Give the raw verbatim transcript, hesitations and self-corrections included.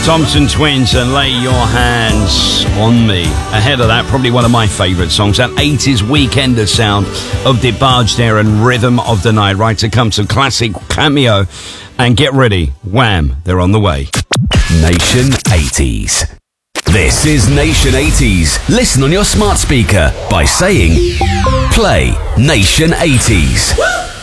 Thompson Twins and Lay Your Hands on Me. Ahead of that, probably one of my favourite songs, that eighties weekender sound of DeBarge there and Rhythm of the Night. Right, to come some classic Cameo. And get ready, Wham, they're on the way. Nation eighties. This is Nation eighties. Listen on your smart speaker by saying, play Nation eighties.